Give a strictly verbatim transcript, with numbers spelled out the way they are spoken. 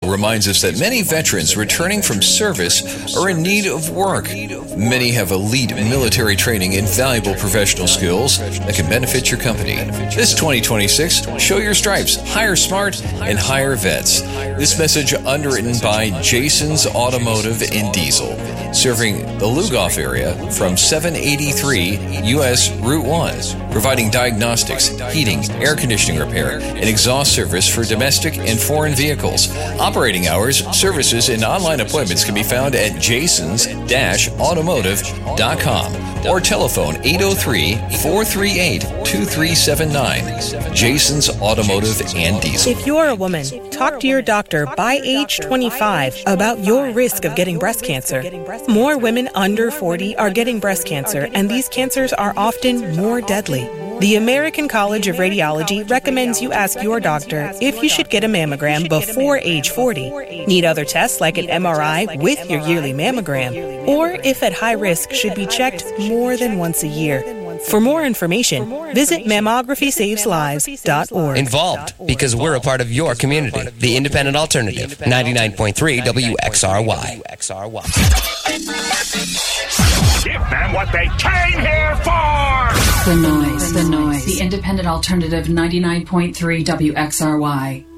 reminds us that many veterans returning from service are in need of work. Many have elite military training and valuable professional skills that can benefit your company. This twenty twenty-six, show your stripes, hire smart, and hire vets. This message underwritten by Jason's Automotive and Diesel, serving the Lugoff area from seven eighty-three U S Route one, providing diagnostics, heating, air conditioning repair, and exhaust service for domestic and foreign vehicles. Operating hours, services, and online appointments can be found at jasons dash automotive dot com or telephone eight oh three, four three eight, two three seven nine. Jason's Automotive and Diesel. If you're a woman, talk to your doctor by age twenty-five about your risk of getting breast cancer. More women under forty are getting breast cancer, and these cancers are often more deadly. The American College of Radiology recommends you ask your doctor if you should get a mammogram before age forty, need other tests like an M R I with your yearly mammogram, or if at high risk should be checked more than once a year. For more information, visit mammography saves lives dot org. Involved, because we're a part of your community. The Independent Alternative, ninety-nine point three W X R Y. Give them what they came here for! The Noise. The Noise. The Independent Alternative, ninety-nine point three W X R Y.